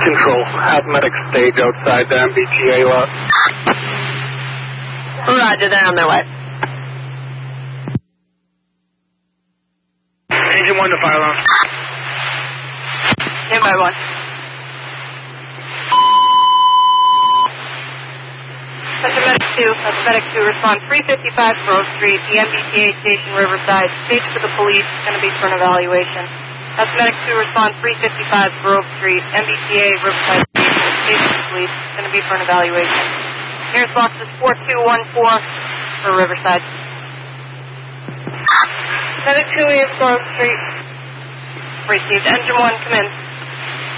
Control, Athletic stage outside the MBTA lot. Roger, they're on their way. Engine 1 to fire alarm. Stand by 1. That's a medic 2, respond 355 Grove Street, the MBTA station Riverside, stage for the police, it's going to be for an evaluation. That's medic 2, respond 355 Grove Street, MBTA Riverside station, stage for the police, it's going to be for an evaluation. Nearest box is 4214 for Riverside. Medic 2 is Grove Street. Received. Engine 1, come in.